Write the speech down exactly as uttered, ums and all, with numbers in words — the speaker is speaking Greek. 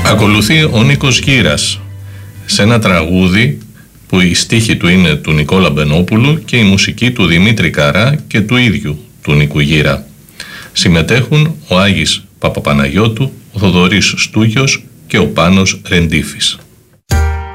Ακολουθεί ο Νίκος Γύρας σε ένα τραγούδι που η στίχη του είναι του Νικόλα Μπενόπουλου και η μουσική του Δημήτρη Καρά και του ίδιου του Νίκου Γύρα. Συμμετέχουν ο Άγης Παπαπαναγιώτου, ο Θοδωρής Στούγιος και ο Πάνος Ρεντίφης.